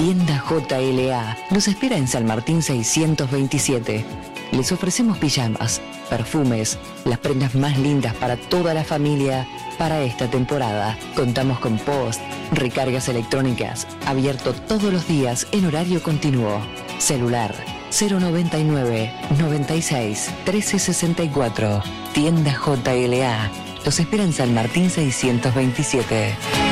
Tienda JLA los espera en San Martín 627. Les ofrecemos pijamas, perfumes, las prendas más lindas para toda la familia para esta temporada. Contamos con post, recargas electrónicas, abierto todos los días en horario continuo. Celular 099 96 1364. Tienda JLA los espera en San Martín 627.